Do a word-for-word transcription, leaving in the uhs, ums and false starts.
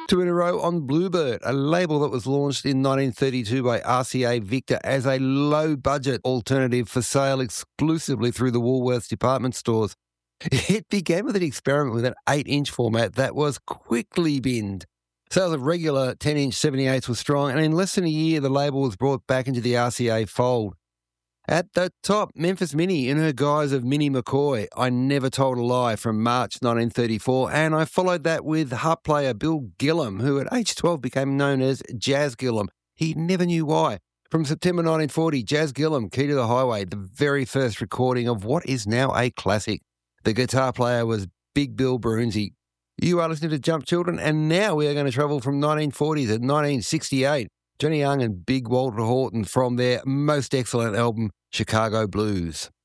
Two in a row on Bluebird, a label that was launched in nineteen thirty-two by R C A Victor as a low-budget alternative for sale exclusively through the Woolworths department stores. It began with an experiment with an eight-inch format that was quickly binned. Sales of regular ten-inch seventy-eights were strong, and in less than a year, the label was brought back into the R C A fold. At the top, Memphis Minnie in her guise of Minnie McCoy, I Never Told a Lie from March nineteen thirty-four, and I followed that with harp player Bill Gillam, who at age twelve became known as Jazz Gillam. He never knew why. From September nineteen forty, Jazz Gillam, Key to the Highway, the very first recording of what is now a classic. The guitar player was Big Bill Brunsey. You are listening to Jump Children, and now we are going to travel from nineteen forty to nineteen sixty-eight. Johnny Young and Big Walter Horton from their most excellent album, Chicago Blues.